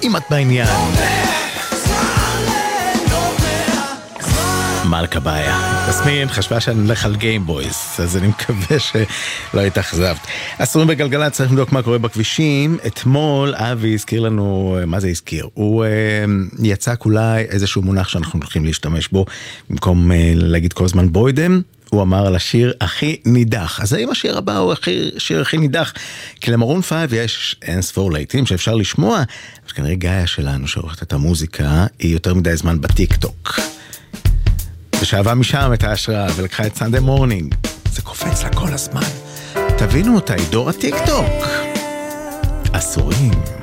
אם את בעניין. מלכה בעיה. תסמין חשבה שאני הולך על גיימבויס, אז אני מקווה שלא התאכזבת. אסורים בגלגלת, צריך לבדוק מה קורה בכבישים. אתמול אבי הזכיר לנו, מה זה הזכיר? הוא יצק אולי איזשהו מונח שאנחנו הולכים להשתמש בו, במקום להגיד כל הזמן בוידם, הוא אמר על השיר הכי נידח. אז האם השיר הבא הוא השיר הכי נידח? כי למרון 5 יש אין ספור להיטים שאפשר לשמוע, אז כנראה גאיה שלנו שעורכת את המוזיקה, היא יותר מדי זמן בטיק טוק. ושאהבה משם את ההשראה ולקחה את סנדי מורנינג. זה קופץ לה כל הזמן. תבינו אותה, היא דור הטיק טוק. אסורים.